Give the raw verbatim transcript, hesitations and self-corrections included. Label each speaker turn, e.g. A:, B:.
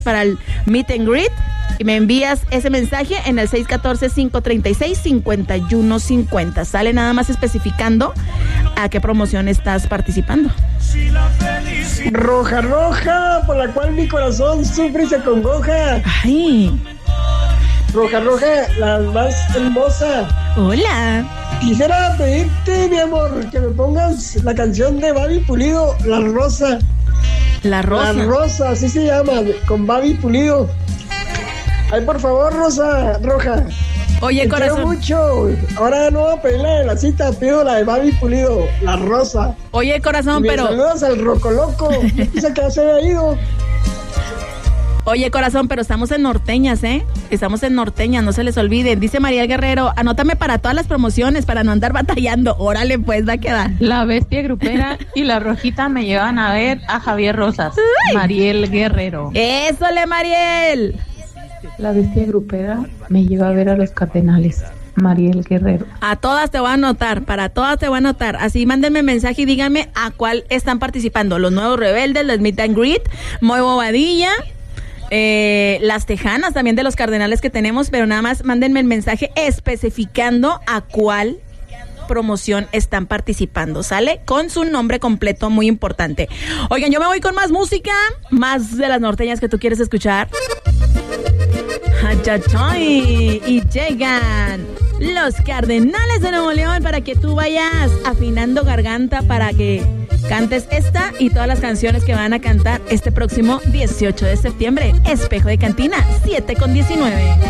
A: para el Meet and Greet y me envías ese mensaje en el seis uno cuatro, cinco tres seis, cinco uno cinco cero. Sale nada más especificando a qué promoción estás participando.
B: Roja, roja, por la cual mi corazón sufre y se congoja.
A: Ay.
B: Roja, roja, la más hermosa.
A: Hola.
B: Quisiera pedirte, mi amor, que me pongas la canción de Babi Pulido, La Rosa.
A: La Rosa.
B: La Rosa, así se llama, con Babi Pulido. Ay, por favor, Rosa, roja.
A: Oye,
B: te
A: corazón.
B: Quiero mucho. Ahora no voy a pedir la de la cita, pido la de Babi Pulido, La Rosa.
A: Oye, corazón,
B: y me
A: pero...
B: saludas al Roco Loco. Dice que ya se había ido.
A: Oye, corazón, pero estamos en norteñas, ¿eh? Estamos en norteñas, no se les olviden. Dice Mariel Guerrero, anótame para todas las promociones, para no andar batallando. Órale, pues, va a quedar.
C: La Bestia Grupera y la Rojita me llevan a ver a Javier Rosas. Ay. Mariel Guerrero.
A: ¡Ésole, Mariel!
C: La Bestia Grupera me lleva a ver a los Cardenales. Mariel Guerrero.
A: A todas te voy a anotar, para todas te voy a anotar. Así mándenme mensaje y díganme a cuál están participando. Los Nuevos Rebeldes, los Meet and Greet, Muy Bobadilla... Eh, las Tejanas también de los Cardenales que tenemos, pero nada más mándenme el mensaje especificando a cuál promoción están participando, ¿sale? Con su nombre completo, muy importante. Oigan, yo me voy con más música, más de las norteñas que tú quieres escuchar. ¡Achachai! Y llegan los Cardenales de Nuevo León para que tú vayas afinando garganta para que cantes esta y todas las canciones que van a cantar este próximo dieciocho de septiembre. Espejo de Cantina, siete con diecinueve.